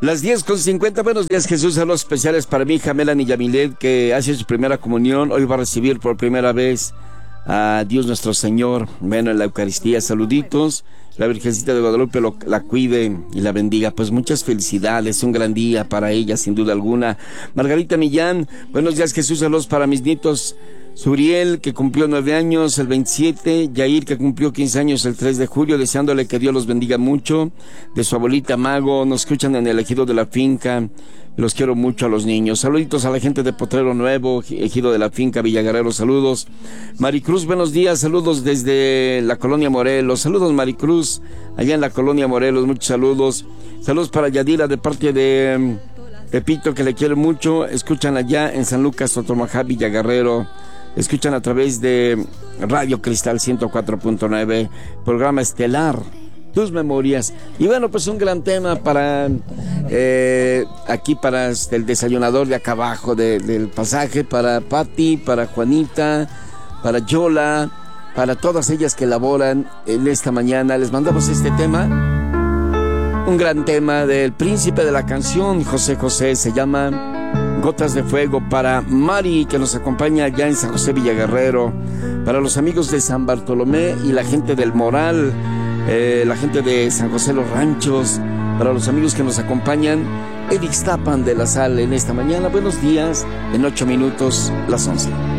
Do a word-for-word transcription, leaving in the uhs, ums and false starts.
Las diez con cincuenta, buenos días Jesús, saludos especiales para mi hija Melanie Yamilet, que hace su primera comunión, hoy va a recibir por primera vez a Dios nuestro Señor, bueno, en la Eucaristía, saluditos, la Virgencita de Guadalupe lo, la cuide y la bendiga, pues muchas felicidades, un gran día para ella, sin duda alguna. Margarita Millán, buenos días Jesús, saludos para mis nietos, Suriel, que cumplió nueve años el veintisiete, Yair, que cumplió quince años el tres de julio, deseándole que Dios los bendiga mucho, de su abuelita Mago, nos escuchan en el Ejido de la Finca, los quiero mucho a los niños, saluditos a la gente de Potrero Nuevo, Ejido de la Finca, Villaguerrero, saludos. Maricruz, buenos días, saludos desde la Colonia Morelos, saludos Maricruz, allá en la Colonia Morelos, muchos saludos, saludos para Yadira de parte de Pepito, que le quiero mucho, escuchan allá en San Lucas, Totomajá, Villaguerrero, escuchan a través de Radio Cristal ciento cuatro punto nueve, programa estelar, Tus Memorias. Y bueno, pues un gran tema para eh, aquí para el desayunador de acá abajo de, del pasaje, para Pati, para Juanita, para Yola, para todas ellas que laboran en esta mañana. Les mandamos este tema, un gran tema del príncipe de la canción, José José, se llama Gotas de Fuego, para Mari, que nos acompaña allá en San José Villaguerrero, para los amigos de San Bartolomé y la gente del Moral, eh, la gente de San José Los Ranchos, para los amigos que nos acompañan en Ixtapan de la Sal en esta mañana. Buenos días, en ocho minutos, las once.